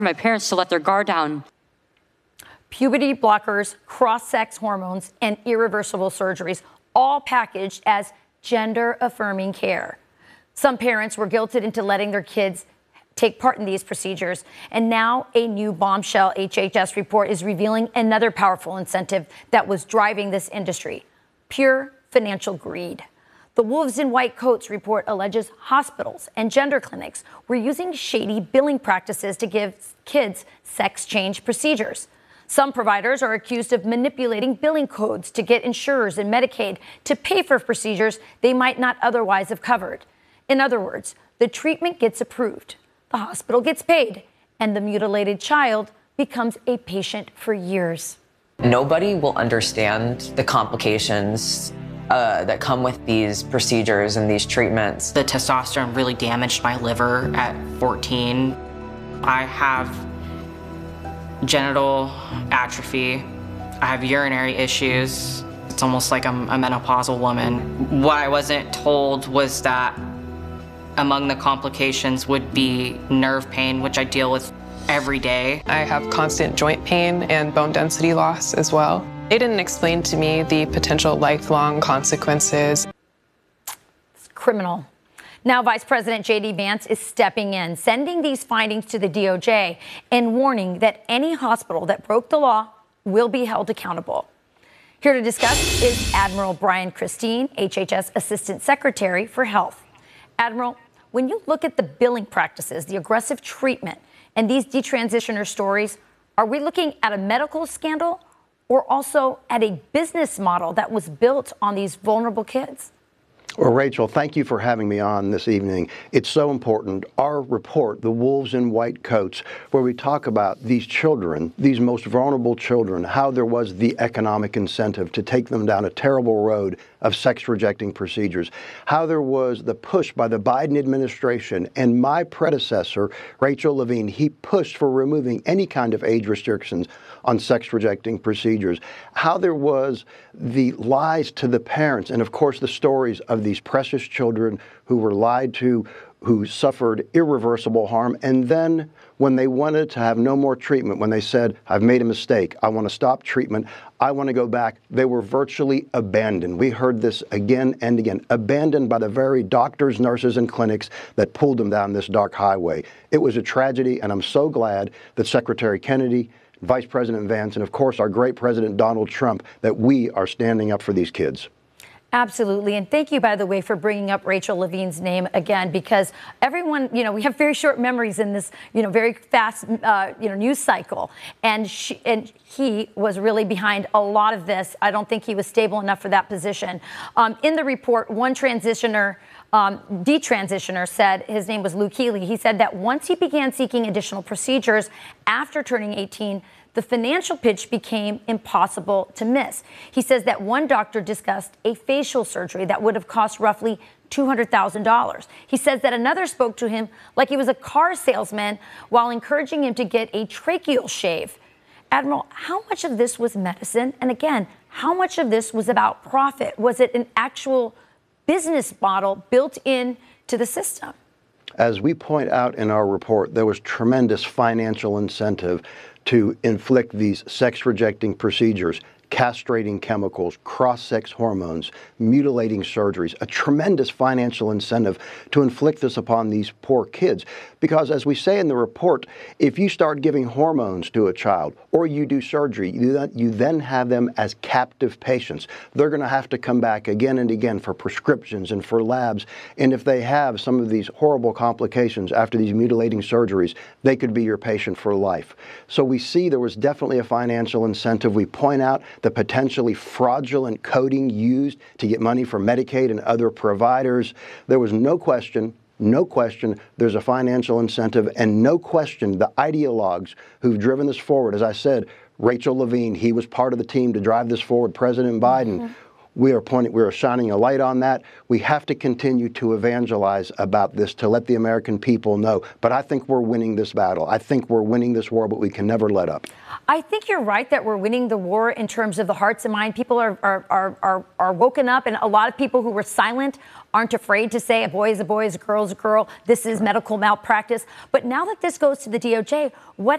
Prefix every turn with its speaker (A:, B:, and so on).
A: my parents to let their guard down.
B: Puberty blockers, cross-sex hormones, and irreversible surgeries, all packaged as gender-affirming care. Some parents were guilted into letting their kids take part in these procedures. And now a new bombshell HHS report is revealing another powerful incentive that was driving this industry: pure financial greed. The Wolves in White Coats report alleges hospitals and gender clinics were using shady billing practices to give kids sex change procedures. Some providers are accused of manipulating billing codes to get insurers and Medicaid to pay for procedures they might not otherwise have covered. In other words, the treatment gets approved, the hospital gets paid, and the mutilated child becomes a patient for years.
C: Nobody will understand the complications that come with these procedures and these treatments.
D: The testosterone really damaged my liver at 14. I have genital atrophy. I have urinary issues. It's almost like I'm a menopausal woman. What I wasn't told was that among the complications would be nerve pain, which I deal with every day.
E: I have constant joint pain and bone density loss as well. They didn't explain to me the potential lifelong consequences.
B: It's criminal. Now, Vice President J.D. Vance is stepping in, sending these findings to the DOJ and warning that any hospital that broke the law will be held accountable. Here to discuss is Admiral Brian Christine, HHS Assistant Secretary for Health. Admiral, when you look at the billing practices, the aggressive treatment, and these detransitioner stories, are we looking at a medical scandal or also at a business model that was built on these vulnerable kids?
F: Well, Rachel, thank you for having me on this evening. It's so important. Our report, The Wolves in White Coats, where we talk about these children, these most vulnerable children, how there was the economic incentive to take them down a terrible road of sex-rejecting procedures, how there was the push by the Biden administration and my predecessor, Rachel Levine. He pushed for removing any kind of age restrictions on sex-rejecting procedures, how there was the lies to the parents, and of course the stories of these precious children who were lied to, who suffered irreversible harm, and then when they wanted to have no more treatment, when they said, I've made a mistake, I want to stop treatment, I want to go back, they were virtually abandoned. We heard this again and again, abandoned by the very doctors, nurses, and clinics that pulled them down this dark highway. It was a tragedy, and I'm so glad that Secretary Kennedy, Vice President Vance, and of course our great President Donald Trump, that we are standing up for these kids.
B: Absolutely. And thank you, by the way, for bringing up Rachel Levine's name again, because everyone, we have very short memories in this, very fast, news cycle. And he was really behind a lot of this. I don't think he was stable enough for that position. In the report, one detransitioner said, his name was Luke Healy. He said that once he began seeking additional procedures after turning 18, the financial pitch became impossible to miss. He says that one doctor discussed a facial surgery that would have cost roughly $200,000. He says that another spoke to him like he was a car salesman while encouraging him to get a tracheal shave. Admiral, how much of this was medicine? And again, how much of this was about profit? Was it an actual business model built into the system?
F: As we point out in our report, there was tremendous financial incentive to inflict these sex-rejecting procedures, castrating chemicals, cross-sex hormones, mutilating surgeries, a tremendous financial incentive to inflict this upon these poor kids. Because as we say in the report, if you start giving hormones to a child or you do surgery, you then have them as captive patients. They're going to have to come back again and again for prescriptions and for labs. And if they have some of these horrible complications after these mutilating surgeries, they could be your patient for life. So we see there was definitely a financial incentive. We point out the potentially fraudulent coding used to get money from Medicaid and other providers. There was no question, there's a financial incentive, and no question the ideologues who've driven this forward. As I said, Rachel Levine, he was part of the team to drive this forward. President Biden, We are shining a light on that. We have to continue to evangelize about this, to let the American people know. But I think we're winning this battle. I think we're winning this war, but we can never let up.
B: I think you're right that we're winning the war in terms of the hearts and minds. People are woken up, and a lot of people who were silent aren't afraid to say a boy is a boy, a girl is a girl. This is medical malpractice. But now that this goes to the DOJ, what